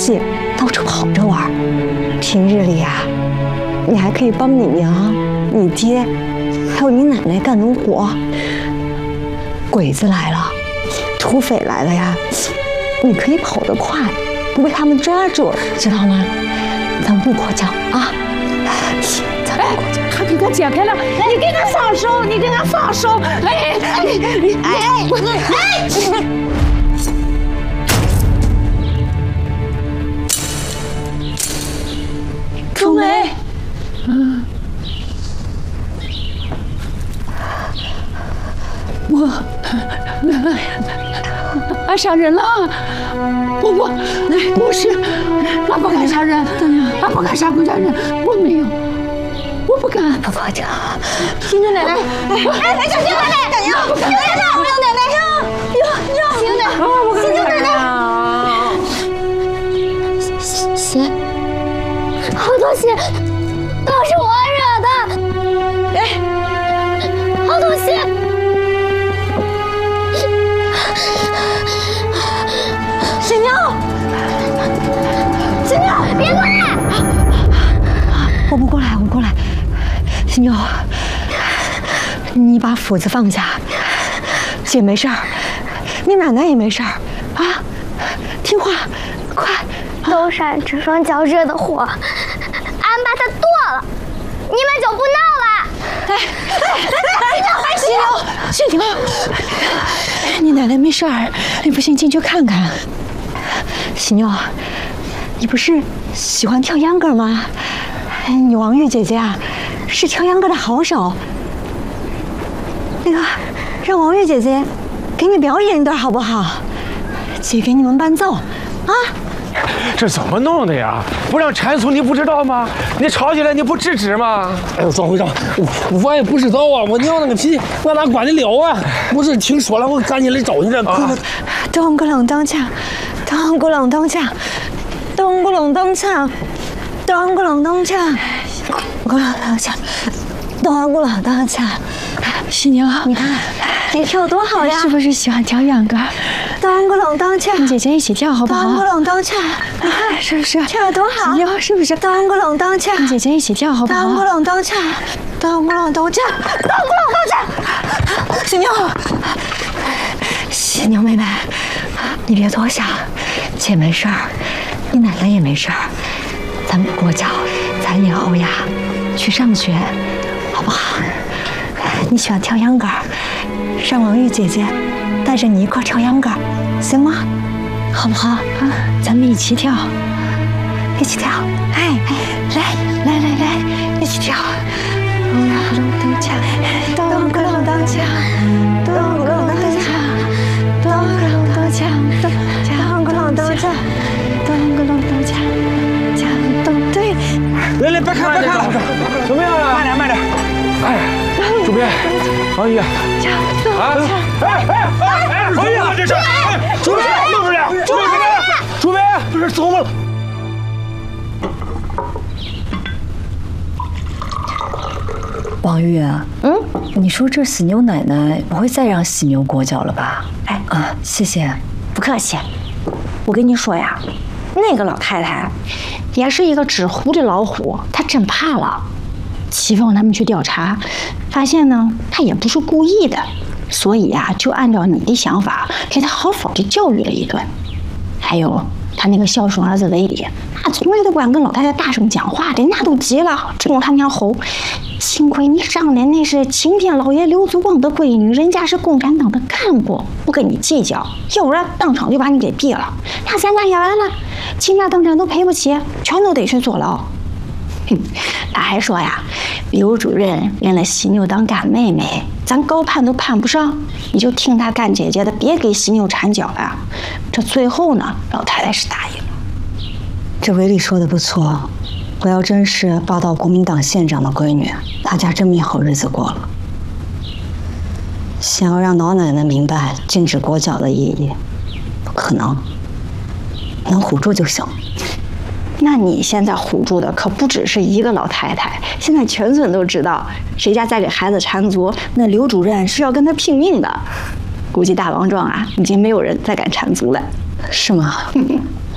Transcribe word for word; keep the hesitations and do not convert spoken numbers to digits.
西到处跑着玩。平日里啊，你还可以帮你娘、你爹，还有你奶奶干农活。鬼子来了，土匪来了呀，你可以跑得快，不被他们抓住，知道吗？咱不过奖啊！咱不过奖。 他给他解开了，你给他放手，你给他放手！哎哎哎哎！朱梅，嗯，我俺杀人了！不不，不是，俺不敢杀人，俺不敢杀顾家人，我没有。我不敢， 不过奖。 新娘奶奶， 哎哎，小新奶奶，大娘，新娘奶奶，新娘奶奶，哟哟，新娘奶奶，新娘奶奶，血，好多血，都是我惹的，哎，好多血，新娘，新娘，别过来，我不过来，我不过来。新妞，你把斧子放下，姐没事儿，你奶奶也没事儿啊，听话，快！ 都是俺这双脚惹的祸，俺把它剁了，你们就不闹了。 哎哎，新妞，新妞，你奶奶没事儿，你不信进去看看。新妞，你不是喜欢跳秧歌吗？你王玉姐姐啊。是跳秧歌的好手，那个让王玉姐姐给你表演一段好不好？姐给你们伴奏，啊！ 这怎么弄的呀？不让铲除你不知道吗？你吵起来你不制止吗？ 哎呦，庄会长，我我也不知道啊，我娘那个脾气，我哪管得了啊？我是听说了，我赶紧来找你这。啊、 咚咕隆咚锵，咚咕隆咚锵，咚咕隆咚锵，咚咕隆咚锵。咕隆咚锵，咚咕隆咚锵。新妞，你看你跳多好呀！ 是不是喜欢跳秧歌？ 咚咕隆咚锵， 跟姐姐一起跳好不好？ 咚咕隆咚锵，你看是不是跳得多好？ 新妞是不是？ 咚咕隆咚锵， 跟姐姐一起跳好不好？ 咚咕隆咚锵，咚咕隆咚锵，咚咕隆咚锵。新妞，新妞妹妹，你别多想，姐没事儿，你奶奶也没事儿，咱不过脚，咱也熬牙。去上学，好不好？你喜欢跳秧歌，让王玉姐姐带着你一块跳秧歌，行吗？好不好？啊，咱们一起跳，一起跳！哎哎，来来来来，一起跳！咚咕隆咚锵，咚咕隆咚锵，咚咕隆咚锵，咚咕隆咚锵，咚咕隆咚锵，咚咕隆咚锵，锵咚对。 来来，别看别看了， 怎么样啊？ 慢点慢点。 哎，主编，王姨，啊，哎哎哎，王姨，这是，主编，弄着点，主编，主编，这是怎么了？ 王玉啊，嗯，你说这死牛奶奶不会再让犀牛裹脚了吧？ 哎啊，谢谢， 不客气。我跟你说呀，那个老太太也是一个纸糊的老虎，她真怕了。齐凤他们去调查，发现呢，她也不是故意的，所以呀、啊，就按照你的想法，给她好好的教育了一顿。还有他那个孝顺儿子伟礼，那从来都不敢跟老太太大声讲话的，那都急了，只用他娘吼。幸亏你上来那是青天老爷刘祖光的闺女，人家是共产党的干部，不跟你计较，要不然当场就把你给毙了。那现在也完了，倾家荡产都赔不起，全都得去坐牢。哼，他还说呀，刘主任认了犀牛当干妹妹，咱高攀都攀不上，你就听他干姐姐的，别给犀牛缠脚呀。这最后呢，老太太是答应了。这韦礼说的不错，我要真是报到国民党县长的闺女，大家真没好日子过了。想要让老奶奶明白禁止裹脚的意义，不可能，能唬住就行。那你现在唬住的可不只是一个老太太，现在全村都知道谁家再给孩子缠足，那刘主任是要跟他拼命的。估计大王庄啊，已经没有人再敢缠足了，是吗？